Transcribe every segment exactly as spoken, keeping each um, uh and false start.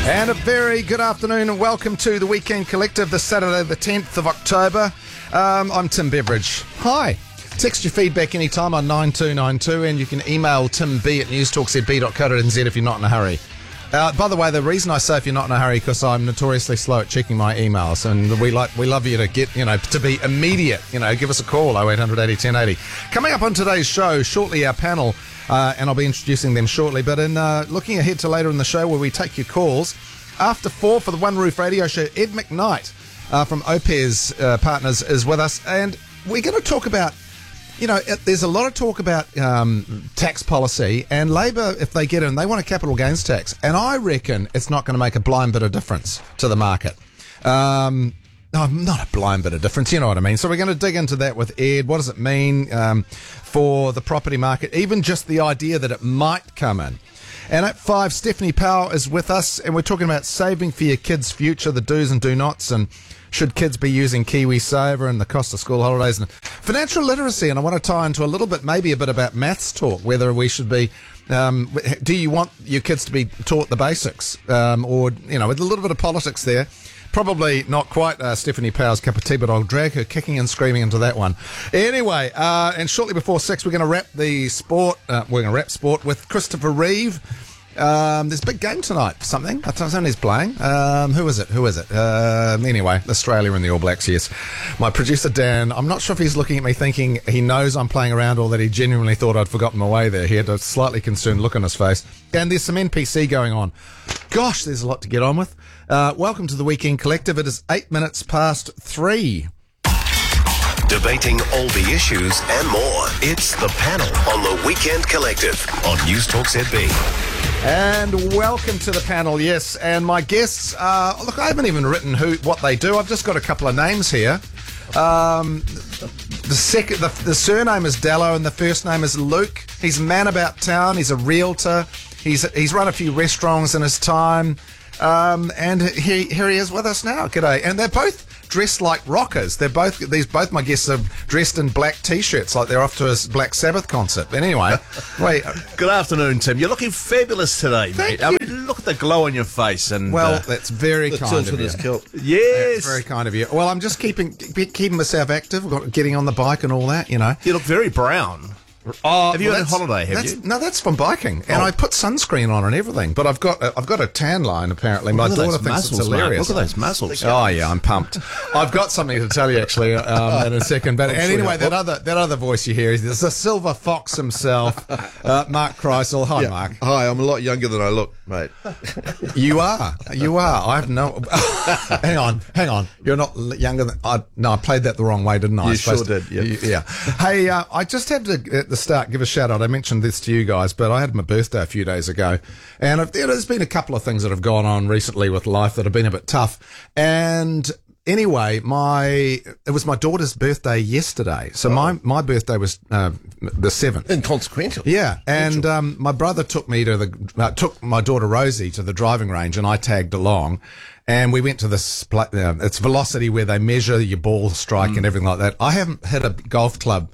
And a very good afternoon and welcome to the Weekend Collective, this Saturday the tenth of October. Um, I'm Tim Beveridge. Hi. Text your feedback anytime on nine two nine two and you can email timb at newstalkzb dot co dot n z if you're not in a hurry. Uh, by the way, the reason I say if you're not in a hurry because I'm notoriously slow at checking my emails, and we like we love you to get, you know, to be immediate. You know, give us a call, oh eight hundred eighty ten eighty. Coming up on today's show, shortly our panel, uh, and I'll be introducing them shortly, but in uh, looking ahead to later in the show where we take your calls, after four for the One Roof Radio Show, Ed McKnight uh, from Opes uh, Partners is with us, and we're going to talk about, you know, it, there's a lot of talk about um, tax policy, and Labor, if they get in, they want a capital gains tax. And I reckon it's not going to make a blind bit of difference to the market. Um, no, not a blind bit of difference, you know what I mean. So we're going to dig into that with Ed. What does it mean um, for the property market? Even just the idea that it might come in. And at five, Stephanie Powell is with us, and we're talking about saving for your kids' future, the do's and do nots, and should kids be using KiwiSaver and the cost of school holidays and financial literacy. And I want to tie into a little bit, maybe a bit about maths talk, whether we should be, um, do you want your kids to be taught the basics? Um, or, you know, with a little bit of politics there. Probably not quite uh, Stephanie Powell's cup of tea, but I'll drag her kicking and screaming into that one. Anyway, uh, and shortly before six, we're going to wrap the sport, uh, we're going to wrap sport with Christopher Reeve. Um, there's a big game tonight for something. I don't know who's playing. Um, who is it? Who is it? Uh, anyway, Australia and the All Blacks, yes. My producer, Dan, I'm not sure if he's looking at me thinking he knows I'm playing around or that he genuinely thought I'd forgotten my way there. He had a slightly concerned look on his face. And there's some N P C going on. Gosh, there's a lot to get on with. Uh, welcome to the Weekend Collective. It is eight minutes past three. Debating all the issues and more. It's the panel on the Weekend Collective on Newstalk Z B. And welcome to the panel, yes. And my guests are, look, I haven't even written who what they do. I've just got a couple of names here. Um, the second, the, the surname is Dallow and the first name is Luke. He's a man about town. He's a realtor. He's he's run a few restaurants in his time. Um, and he, here he is with us now. G'day. And they're both dressed like rockers. They're both, these, both my guests are dressed in black T-shirts like they're off to a Black Sabbath concert. But anyway, wait. Good afternoon, Tim. You're looking fabulous today, Thank mate. you. I mean, look at the glow on your face. And Well, uh, that's very The kind tilt of with you. his kilt. yes, That's very kind of you. Well, I'm just keeping keeping myself active, getting on the bike and all that, you know. you look very brown. Oh, Have you well, had a that's- holiday, have that's- you? No, that's from biking, and Oh. I put sunscreen on and everything. But I've got a, I've got a tan line apparently. My Look at daughter those thinks muscles, it's mate. hilarious. Look at those muscles. Oh yeah, I'm pumped. I've got something to tell you actually um, in a second. But and sure anyway, you that other that other voice you hear is the silver fox himself, uh, Mark Kreisel. Hi, Yeah. Mark. Hi, I'm a lot younger than I look, mate. You are. You are. I have no. hang on. Hang on. You're not l- younger than. I, no, I played that the wrong way, didn't I? I You was supposed sure to- did, yeah. You- yeah. Hey, uh, I just had to at the start give a shout out. I mentioned this to you guys, but I had my birthday a few days ago, and I've, there's been a couple of things that have gone on recently with life that have been a bit tough. And anyway, my it was my daughter's birthday yesterday, so Oh. my my birthday was uh, the seventh. Inconsequential. Yeah, and um, my brother took me to the uh, took my daughter Rosie to the driving range, and I tagged along, and we went to this pla- uh, it's Velocity where they measure your ball strike and everything like that. I haven't hit a golf club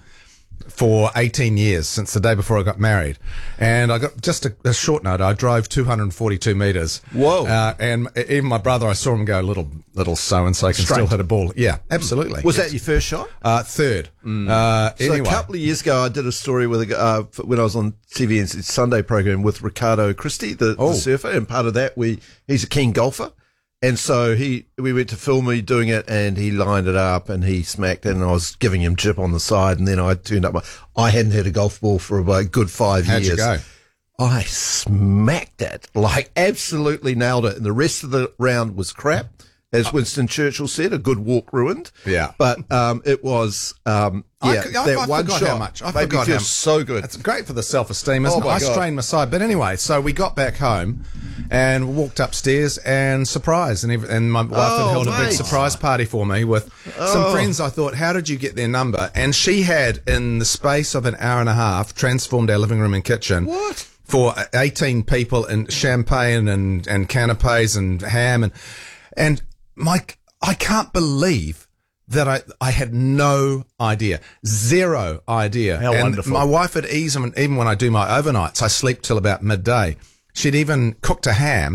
for eighteen years, since the day before I got married, and I got just a, a short note. I drove two hundred forty-two metres. Whoa. Uh, and even my brother, I saw him go little little so and so can still hit a ball. Yeah, absolutely. Was that your first shot? uh, third? Uh, So anyway. a couple of years ago, I did a story with a, g- uh, f- when I was on T V N's Sunday program with Ricardo Christie, the, Oh. the surfer, and part of that, we he's a keen golfer. And so he, we went to film me doing it, and he lined it up, and he smacked it, and I was giving him chip on the side, and then I turned up. My, I hadn't hit a golf ball for about a good five How'd years. you go? I smacked it, like absolutely nailed it, and the rest of the round was crap. As Winston Churchill said, a good walk ruined. Yeah. But um, it was, um, I yeah, c- I- that I one forgot shot how much. I made forgot me feel how- so good. It's great for the self-esteem, isn't Oh, it? my I God. strained my side. But anyway, so we got back home and walked upstairs and surprise. And, every, and my wife had Oh, held a big mate. surprise party for me with some Oh. friends. I thought, how did you get their number? And she had, in the space of an hour and a half, transformed our living room and kitchen. What? For eighteen people, and champagne and, and canapes and ham. And, and Mike, I can't believe that I, I had no idea, zero idea. How and wonderful. My wife would ease, even when I do my overnights, I sleep till about midday. She'd even cooked a ham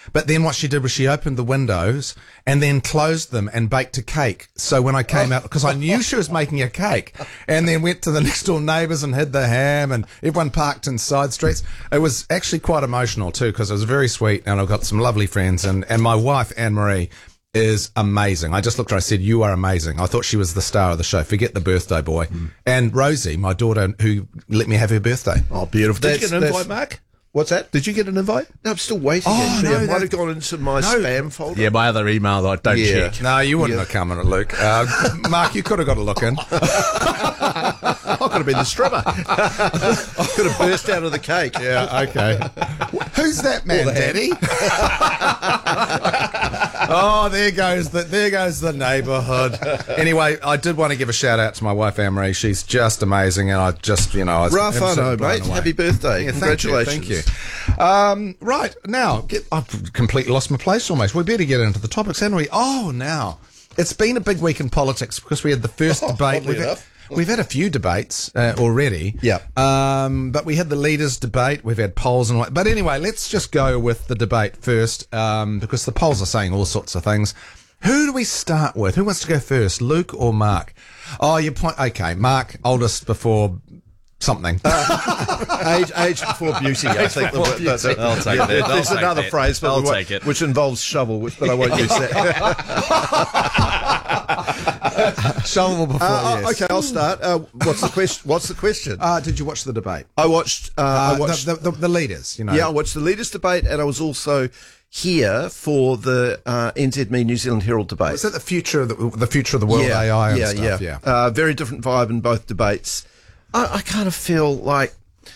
But then what she did was she opened the windows and then closed them and baked a cake. So when I came out, because I knew she was making a cake, and then went to the next door neighbours and hid the ham, and everyone parked in side streets. It was actually quite emotional too, because it was very sweet, and I've got some lovely friends, and, and my wife, Anne-Marie, is amazing. I just looked at her, I said, you are amazing. I thought she was the star of the show. Forget the birthday boy. Mm. And Rosie, my daughter, who let me have her birthday. Oh, beautiful. Did That's- you get an that's- invite, Mark? What's that? Did you get an invite? No, I'm still waiting. Oh, actually. no, I might that- have gone into my No. spam folder. Yeah, my other email I don't Yeah. check. No, you wouldn't Yeah. have come in it, Luke. Uh, Mark, you could have got a look in. I could have been the stripper. I could have burst out of the cake. Yeah, okay. Who's that man, the ham. Daddy? Oh, there goes the there goes the neighbourhood. Anyway, I did want to give a shout out to my wife Anne-Marie. She's just amazing, and I just you know I was Rafano, absolutely blown mate. away. Happy birthday. Yeah, Congratulations. Thank you. Thank you. Um, right now, get, I've completely lost my place almost. We better get into the topics, haven't we? Oh, now it's been a big week in politics because we had the first Oh, debate. oddly We've had, enough. we've had a few debates uh, already. Yeah. Um, but we had the leaders' debate. We've had polls and what. But anyway, let's just go with the debate first um, because the polls are saying all sorts of things. Who do we start with? Who wants to go first, Luke or Mark? Oh, you point. Okay, Mark, oldest before something. age, age before beauty, I think. before the- the- the- beauty. I'll take yeah, that. I'll There's take another that. phrase, but I'll we won't- take it. which involves shovel, which, but I won't use that. Shovel before. Uh, yes. Okay, I'll start. Uh, what's the question? What's the question? Uh, did you watch the debate? I watched. Uh, Uh, I watched. the, the, the, the leaders, you know. Yeah, I watched the leaders' debate, and I was also here for the uh, N Z M E New Zealand Herald debate. Is that the future of the, the future of the world A I and yeah, stuff? yeah, Uh, very different vibe in both debates. I, I kind of feel like,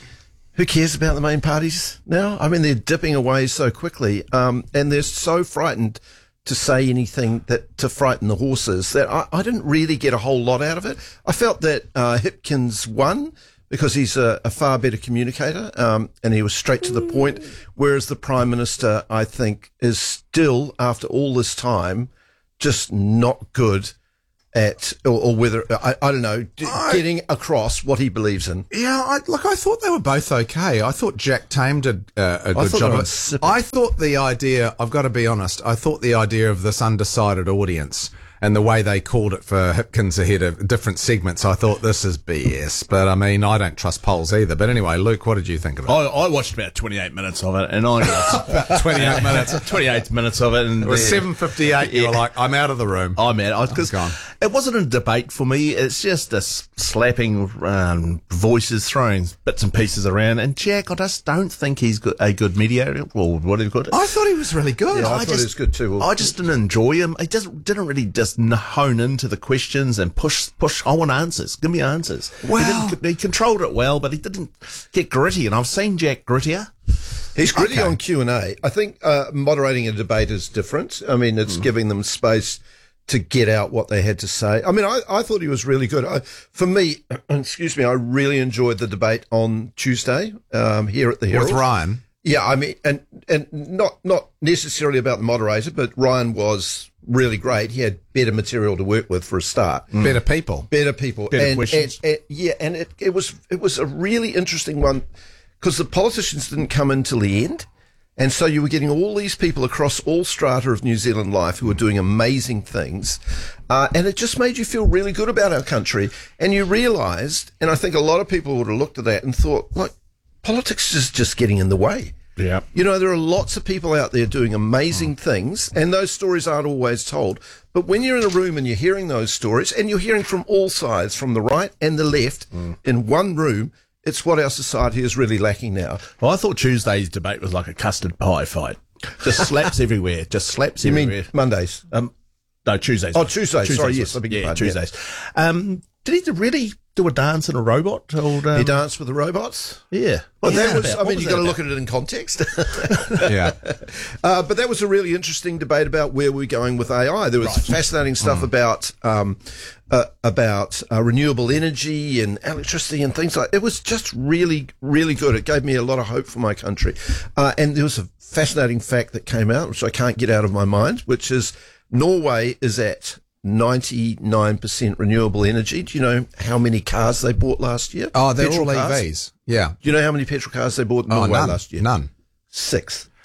who cares about the main parties now? I mean, they're dipping away so quickly, um, and they're so frightened to say anything that to frighten the horses that I, I didn't really get a whole lot out of it. I felt that uh, Hipkins won because he's a, a far better communicator, um, and he was straight to the point, whereas the Prime Minister, I think, is still, after all this time, just not good at, or, or whether, I, I don't know, d- I- getting across what he believes in. Yeah, I, look, I thought they were both okay. I thought Jack Tame did uh, a good thought job. they were of it. insipid. I thought the idea, I've got to be honest, I thought the idea of this undecided audience and the way they called it for Hipkins ahead of different segments, I thought this is B S. But I mean, I don't trust polls either. But anyway, Luke, what did you think of it? I, I watched about twenty-eight minutes of it, and I got twenty-eight minutes. twenty-eight minutes of it, and It was seven fifty-eight. You were Yeah. like, I'm out of the room. I'm out because gone. it wasn't a debate for me. It's just a s- slapping um, voices, throwing bits and pieces around. And Jack, I just don't think he's good, a good mediator. Or what do you call it? I thought he was really good. Yeah, I thought just, he was good too. I just didn't enjoy him. He just didn't really just n- hone into the questions and push, push. I want answers. Give me answers. Well- he, didn't, he controlled it well, but he didn't get gritty. And I've seen Jack grittier. He's gritty Okay. on Q and A. I think uh, moderating a debate is different. I mean, it's giving them space to get out what they had to say. I mean, I, I thought he was really good. I, for me, excuse me, I really enjoyed the debate on Tuesday um, here at the Herald. With Ryan. Yeah, I mean, and and not not necessarily about the moderator, but Ryan was really great. He had better material to work with for a start. Better people. Better people, Better and, questions. and- and- yeah, and it, it was it was a really interesting one because the politicians didn't come in till the end, and so you were getting all these people across all strata of New Zealand life who were doing amazing things, uh, and it just made you feel really good about our country. And you realised, and I think a lot of people would have looked at that and thought, like, politics is just getting in the way. Yeah. You know, there are lots of people out there doing amazing things, and those stories aren't always told. But when you're in a room and you're hearing those stories, and you're hearing from all sides, from the right and the left, in one room, it's what our society is really lacking now. Well, I thought Tuesday's debate was like a custard pie fight. Just slaps everywhere. Just slaps You everywhere. mean Mondays? Um, no, Tuesdays. Oh, Tuesdays. Sorry, yes, was- I beg your yeah, pardon, yeah. Tuesdays. Um, did he really do a dance in a robot? Called, um, He danced with the robots? Yeah. Well, What that was was, that I about? mean, What you've was got to that look at it in context. Yeah. Uh, but that was a really interesting debate about where we're going with A I. There was fascinating stuff about um, uh, about uh, renewable energy and electricity and things like. It was just really, really good. It gave me a lot of hope for my country. Uh, and there was a fascinating fact that came out, which I can't get out of my mind, which is Norway is at ninety-nine percent renewable energy. Do you know how many cars they bought last year? Oh, they're Petrol all cars? E Vs. Yeah. Do you know how many petrol cars they bought in Oh, Norway none. last year? None. Six.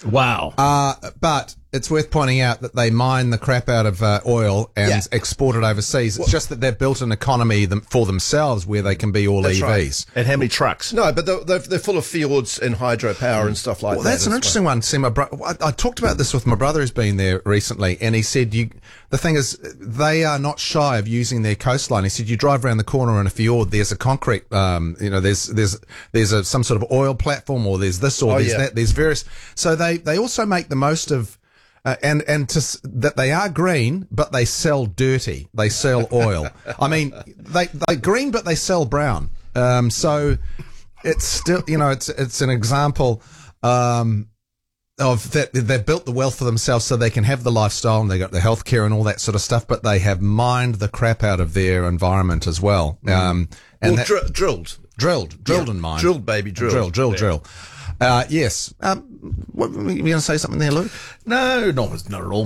Wow. Uh, but it's worth pointing out that they mine the crap out of uh, oil and Yeah. export it overseas. It's just that they've built an economy them, for themselves where they can be all That's E Vs. right. And how many trucks? No, but they're, they're, they're full of fjords and hydropower and stuff like Well, that. that's an as interesting one. See, my bro- I, I talked about this with my brother who's been there recently, and he said, "You." The thing is, they are not shy of using their coastline. He said, "You drive around the corner in a fjord. There's a concrete, um, you know, there's there's there's a some sort of oil platform, or there's this, or Oh, there's yeah. that. There's various. So they they also make the most of." Uh, and and to, s- that they are green, but they sell dirty. They sell oil. I mean, they they green, but they sell brown. Um, so it's still, you know, it's it's an example um, of that they've built the wealth for themselves, so they can have the lifestyle and they got the healthcare and all that sort of stuff. But they have mined the crap out of their environment as well. Um, and well. that, Dr- drilled. drilled, drilled Yeah. and mined, Drilled, baby, drilled. drill, drill, drill. Uh, yes. Um, what, were you going to say something there, Luke? No, not, not at all.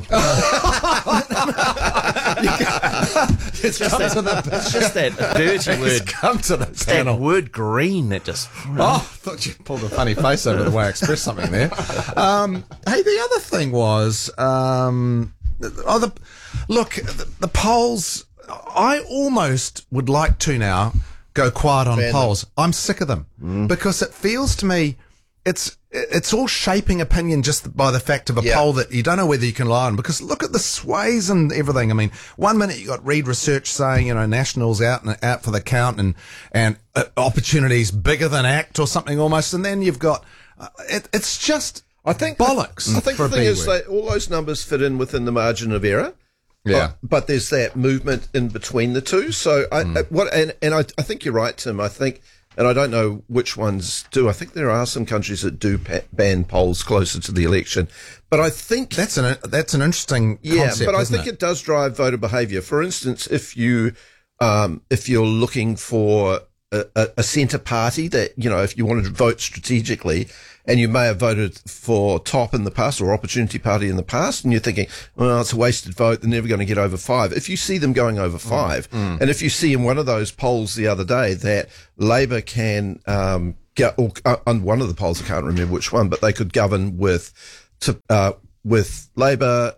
it's, just that, it's just that dirty word. Come to the It's that word green that just. Oh, I thought you pulled a funny face over the way I expressed something there. Um, hey, the other thing was, um, oh, the look, the, the polls. I almost would like to now go quiet on Ban them. polls. I'm sick of them because it feels to me it's it's all shaping opinion just by the fact of a Yeah. poll that you don't know whether you can rely on. Because look at the sways and everything. I mean, one minute you got Reed Research saying, you know, Nationals out and out for the count and and uh, opportunities bigger than ACT or something almost, and then you've got uh, it, it's just I think bollocks. I think for the a thing B is word. that all those numbers fit in within the margin of error. Yeah. But, but there's that movement in between the two. So I, Mm. I what and, and I, I think you're right, Tim. I think, and I don't know which ones do. I think there are some countries that do pa- ban polls closer to the election. But I think That's an that's an interesting yeah, concept, but I isn't think it? it does drive voter behaviour. For instance, if you um, if you're looking for a, a, a centre party that, you know, if you wanted to vote strategically, and you may have voted for Top in the past or Opportunity Party in the past, and you're thinking, well, it's a wasted vote, they're never going to get over five. If you see them going over five, Mm. and if you see in one of those polls the other day that Labor can um, get, or uh, on one of the polls, I can't remember which one, but they could govern with to, uh, with Labor,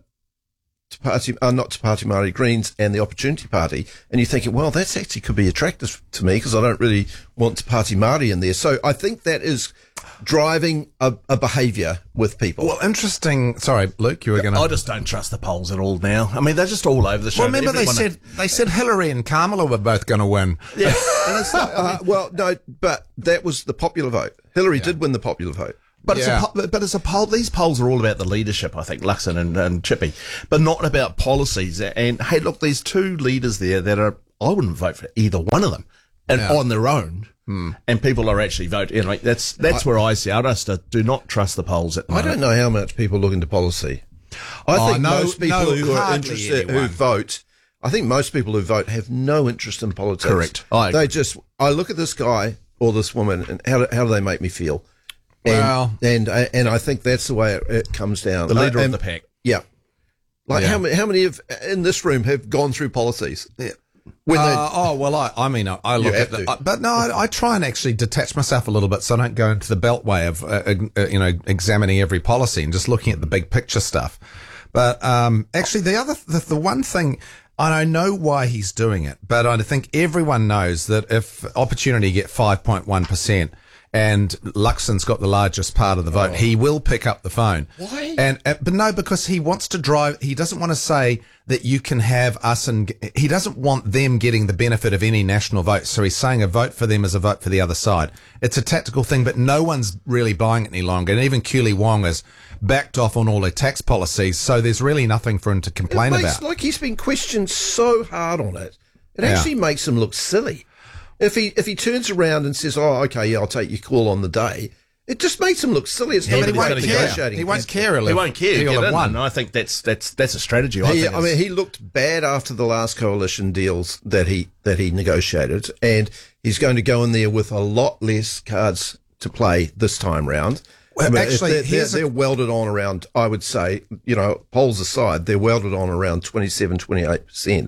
to party, uh, not to Party Māori Greens and the Opportunity Party, and you're thinking, well, that's actually could be attractive to me because I don't really want to Party Māori in there. So I think that is driving a, a behaviour with people. Well, interesting. Sorry, Luke, you were going to. I just don't trust the polls at all now. I mean, they're just all over the show. Well, remember they Everyone- said they said Hillary and Kamala were both going to win. Yeah. And it's like, uh, well, no, but that was the popular vote. Hillary did win the popular vote. But Yeah. it's a po- but it's a poll. These polls are all about the leadership, I think, Luxon and, and Chippy, but not about policies. And hey, look, there's two leaders there that are. I wouldn't vote for either one of them, and Yeah. on their own. And people are actually voting. You know, that's that's where I see. I just uh, do not trust the polls at the I moment. don't know how much people look into policy. I Oh, think no- most people no, who are hardly interested, anyone. who vote, I think most people who vote have no interest in politics. Correct. I agree. They just, I look at this guy or this woman, and how do, how do they make me feel? And, Well- and and I think that's the way it, it comes down. The leader Uh, of and- the pack. Yeah. Like Yeah. how many how many of in this room have gone through policies? Yeah. When they, Uh, oh well, I, I mean, I, I look have at, the, to. I, but no, I, I try and actually detach myself a little bit, so I don't go into the beltway of, uh, uh, you know, examining every policy and just looking at the big picture stuff. But um, actually, the other, the, the one thing, and I know why he's doing it, but I think everyone knows that if Opportunity get five point one percent. And Luxon's got the largest part of the vote. He will pick up the phone. Why? And uh, but no, because he wants to drive. He doesn't want to say that you can have us, and he doesn't want them getting the benefit of any national vote. So he's saying a vote for them is a vote for the other side. It's a tactical thing, but no one's really buying it any longer. And even Keely Wong has backed off on all their tax policies. So there's really nothing for him to complain it makes, about. like he's been questioned so hard on it, it Yeah. actually makes him look silly. If he if he turns around and says, "Oh, okay, yeah, I'll take your call on the day," it just makes him look silly. It's Yeah, not but he about won't care. negotiating. He won't care. He'll He have- won't care. He'll Get have in, won. and I think that's that's that's a strategy. I He, think I mean, he looked bad after the last coalition deals that he that he negotiated, and he's going to go in there with a lot less cards to play this time round. Well, I mean, if actually, they're, they're, here's a- they're welded on around. I would say, you know, polls aside, they're welded on around twenty-seven, twenty-eight percent.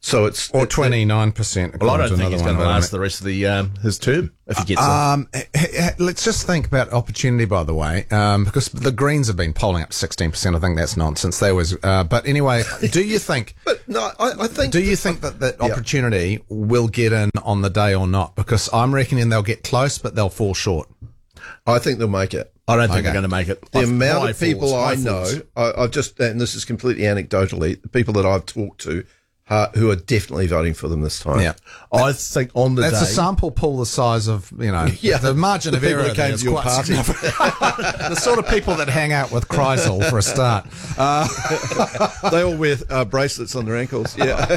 So it's Or it- twenty-nine percent. Well, I don't think he's going to last the. the rest of the um, his term if he gets it. Um, h- h- let's just think about opportunity, by the way, um, because the Greens have been polling up sixteen percent. I think that's nonsense. They was, uh, but anyway, do you think? But no, I, I think. Do you think that that opportunity will get in on the day or not? Because I'm reckoning they'll get close, but they'll fall short. I think they'll make it. I don't think Okay. they're going to make it. The High- amount high of people fours, I high know, fours. I, I've just, and this is completely anecdotally, the people that I've talked to uh, who are definitely voting for them this time. Yeah. I think on the That's day. a sample pool the size of, you know, Yeah. the margin The of people error that came there is to your quite party. significant. The sort of people that hang out with Kreisel for a start. Uh, They all wear uh, bracelets on their ankles. Yeah.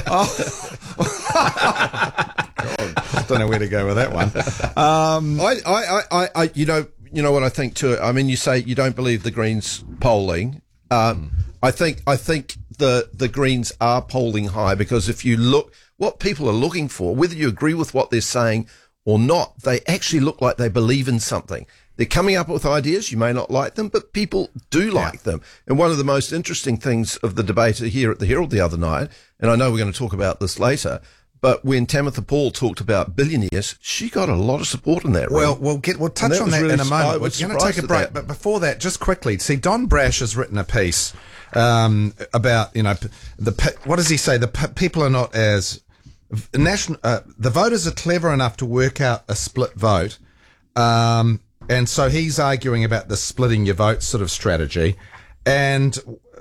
I don't know where to go with that one. Um, I, I, I, I, I, you know, you know what I think too. I mean, you say you don't believe the Greens polling. Um, I think, I think the the Greens are polling high because if you look, what people are looking for, whether you agree with what they're saying or not, they actually look like they believe in something. They're coming up with ideas. You may not like them, but people do like them. And one of the most interesting things of the debate here at the Herald the other night, and I know we're going to talk about this later, but when Tamitha Paul talked about billionaires, she got a lot of support in that room. Well, we'll get we'll touch that on was that really- in a I moment. We're was going to surprised take a at break, that. but before that, just quickly, see, Don Brash has written a piece um, about you know p- the p- what does he say? The p- people are not as national. Uh, the voters are clever enough to work out a split vote, um, and so he's arguing about the splitting your vote sort of strategy, and.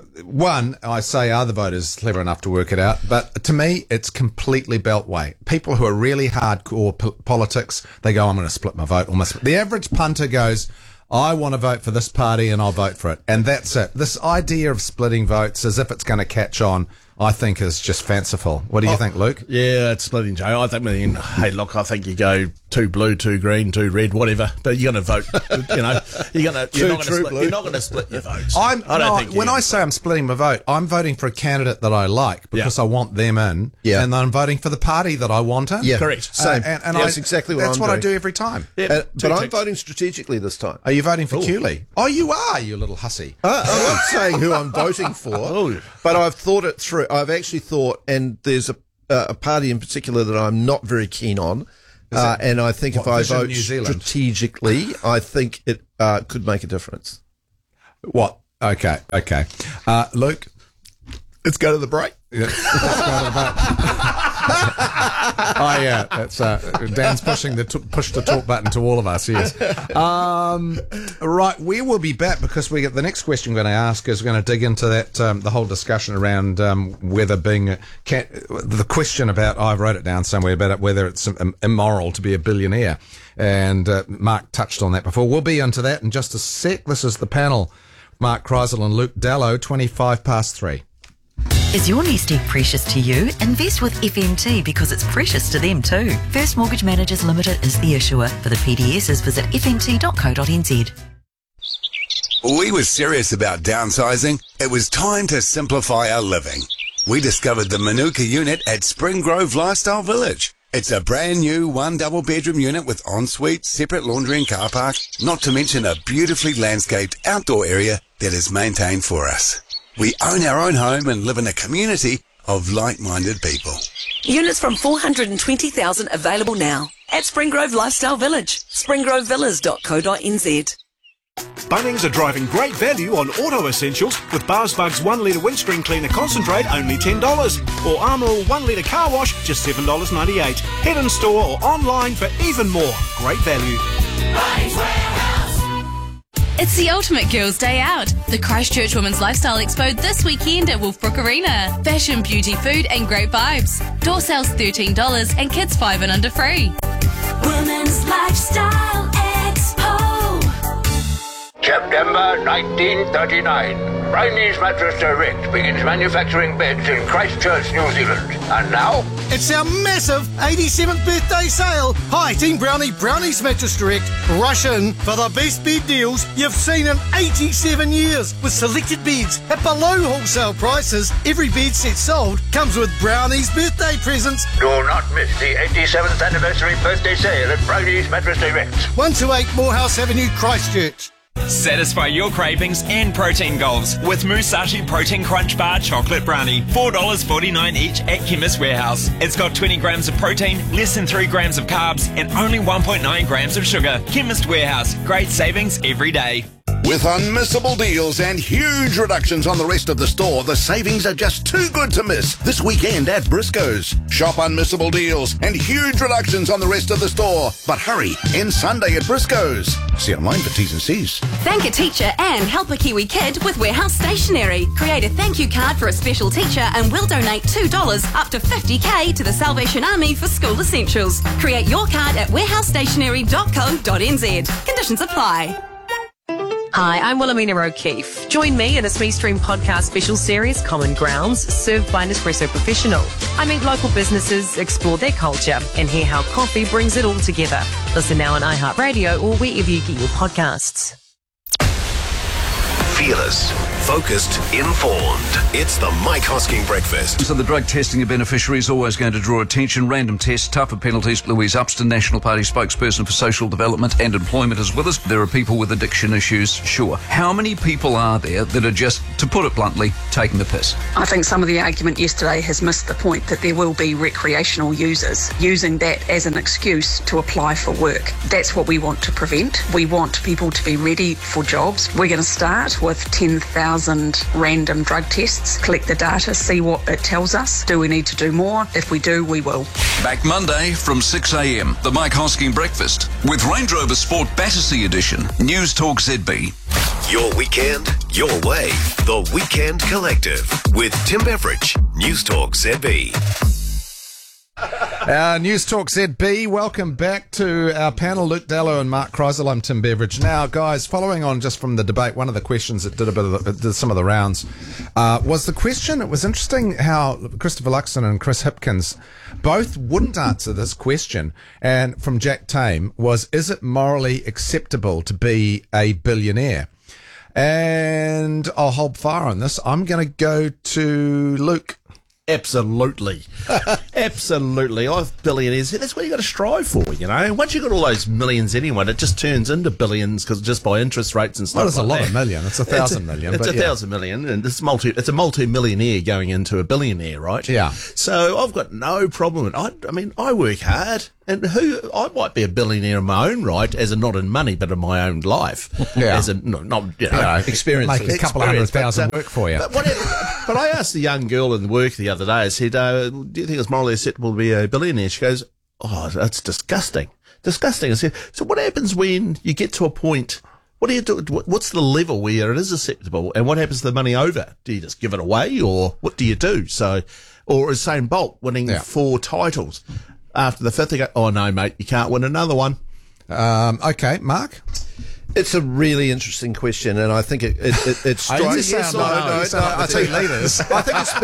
One, I say, are the voters clever enough to work it out? But to me, it's completely beltway. People who are really hardcore po- politics, they go, I'm going to split my vote. Almost. The average punter goes, I want to vote for this party and I'll vote for it. And that's it. This idea of splitting votes as if it's going to catch on, I think is just fanciful. What do you Oh, think, Luke? Yeah, it's splitting, Joe. I think, I mean, hey, look, I think you go two blue, two green, two red, whatever. But you're going to vote. You know, you're going to. Two You're not going to true split. blue. You're not going to split your votes. I'm, I don't no, think. when you- I say I'm splitting my vote, I'm voting for a candidate that I like because Yeah. I want them in, Yeah. and I'm voting for the party that I want in. Yeah. Correct. Same. Uh, and and That's I, exactly what that's I'm what I doing. do every time. Yeah, Uh, two but I'm ticks. voting strategically this time. Are you voting for Cooley? Oh, you are, you little hussy. Uh, I'm not saying who I'm voting for, Oh. but I've thought it through. I've actually thought, and there's a, uh, a party in particular that I'm not very keen on. Uh, and I think if what, I Vision vote New Zealand? strategically, I think it uh, could make a difference. What? Okay, okay. Uh, Luke? Let's go to the break. Yeah, let's go to the vote. Oh yeah, that's uh, Dan's pushing the t- push the talk button to all of us. Yes. Um, right, we will be back because we get the next question we're going to ask is we're going to dig into that um, the whole discussion around um, whether being a, can, the question about I wrote it down somewhere about it, whether it's um, immoral to be a billionaire, and uh, Mark touched on that before. We'll be into that in just a sec. This is the panel: Mark Kreisel and Luke Dallow. Twenty-five past three. Is your nest egg precious to you? Invest with F M T because it's precious to them too. First Mortgage Managers Limited is the issuer. For the P D Ss, visit f m t dot co dot n z. We were serious about downsizing. It was time to simplify our living. We discovered the Manuka unit at Spring Grove Lifestyle Village. It's a brand new one double bedroom unit with ensuite, separate laundry and car park, not to mention a beautifully landscaped outdoor area that is maintained for us. We own our own home and live in a community of like-minded people. Units from four hundred twenty thousand available now at Springgrove Lifestyle Village, springgrove villas dot co dot n z. Bunnings are driving great value on auto essentials with Barsbugs one litre windscreen cleaner concentrate only ten dollars or Armour All one litre car wash just seven dollars ninety-eight. Head in store or online for even more great value. It's the ultimate girls' day out. The Christchurch Women's Lifestyle Expo this weekend at Wolfbrook Arena. Fashion, beauty, food and great vibes. Door sales thirteen dollars and kids five and under free. Women's Lifestyle Expo. September nineteen thirty-nine. Brownie's Mattress Direct begins manufacturing beds in Christchurch, New Zealand. And now, it's our massive eighty-seventh birthday sale. Hi, Team Brownie, Brownie's Mattress Direct. Rush in for the best bed deals you've seen in eighty-seven years with selected beds at below wholesale prices. Every bed set sold comes with Brownie's birthday presents. do not miss the eighty-seventh anniversary birthday sale at Brownie's Mattress Direct. one two eight Morehouse Avenue, Christchurch. Satisfy your cravings and protein goals with Musashi Protein Crunch Bar Chocolate Brownie. four dollars forty-nine each at Chemist Warehouse. It's got twenty grams of protein, less than three grams of carbs, and only one point nine grams of sugar. Chemist Warehouse. Great savings every day. With unmissable deals and huge reductions on the rest of the store, the savings are just too good to miss this weekend at Briscoe's. Shop unmissable deals and huge reductions on the rest of the store. But hurry, end Sunday at Briscoe's. See online for T's and C's. Thank a teacher and help a Kiwi kid with Warehouse Stationery. Create a thank you card for a special teacher and we'll donate two dollars up to fifty K to the Salvation Army for school essentials. Create your card at warehouse stationery dot co dot n z. Conditions apply. Hi, I'm Wilhelmina O'Keefe. Join me in a Smee Stream podcast special series, Common Grounds, served by Nespresso Professional. I meet local businesses, explore their culture, and hear how coffee brings it all together. Listen now on iHeartRadio or wherever you get your podcasts. Fearless, focused, informed. It's the Mike Hosking Breakfast. So the drug testing of beneficiaries is always going to draw attention. Random tests, tougher penalties. Louise Upston, National Party spokesperson for social development and employment, is with us. There are people with addiction issues, sure. How many people are there that are just, to put it bluntly, taking the piss? I think some of the argument yesterday has missed the point that there will be recreational users using that as an excuse to apply for work. That's what we want to prevent. We want people to be ready for jobs. We're going to start with ten thousand random drug tests, collect the data, see what it tells us. Do we need to do more? If we do, we will. Back Monday from six a.m. The Mike Hosking Breakfast with Range Rover Sport Battersea Edition. News Talk Z B. Your weekend, your way. The Weekend Collective with Tim Beveridge. News Talk Z B. Our News Talk Z B, welcome back to our panel, Luke Dallow and Mark Kreisel. I'm Tim Beveridge. Now, guys, following on just from the debate, one of the questions that did a bit of the, did some of the rounds uh, was the question. It was interesting how Christopher Luxon and Chris Hipkins both wouldn't answer this question. And from Jack Tame was, is it morally acceptable to be a billionaire? And I'll hold fire on this. I'm going to go to Luke. Absolutely. Absolutely. I've billionaires. That's what you got to strive for, you know. Once you've got all those millions anyway, it just turns into billions because just by interest rates and stuff. Well, it's like a lot that. of million. It's a thousand it's a, million. It's but a yeah. thousand million, and it's multi. It's a multi-millionaire going into a billionaire, right? Yeah. So I've got no problem with. I, I mean, I work hard. And who I might be a billionaire in my own right, as a not in money, but in my own life. Yeah. As a not, not you know, Yeah, experience, make a couple of hundred thousand but, uh, work for you. But, whatever, but I asked the young girl in work the other day. I said, uh, "Do you think it's morally acceptable to be a billionaire?" She goes, "Oh, that's disgusting, disgusting." I said, "So what happens when you get to a point?" What do you do? What's the level where it is acceptable, and what happens to the money over? Do you just give it away, or what do you do? So, or as Usain Bolt winning Yeah. four titles. After the fifth, they go, oh, no, mate, you can't win another one. Um, okay, Mark? It's a really interesting question, and I think it, it, it, it I didn't strikes... sound no, no, no, no, I think leaders. I think it's